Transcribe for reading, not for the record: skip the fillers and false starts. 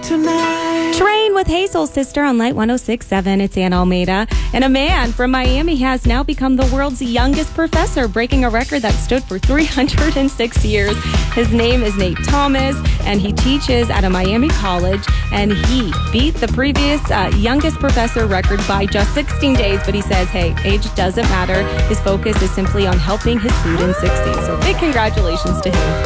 tonight. Train with Hazel's sister on Light 106.7. It's Ann Almeida. And a man from Miami has now become the world's youngest professor, breaking a record that stood for 306 years. His name is Nate Thomas, and he teaches at a Miami college. And he beat the previous youngest professor record by just 16 days. But he says, hey, age doesn't matter. His focus is simply on helping his students succeed. So big congratulations to him.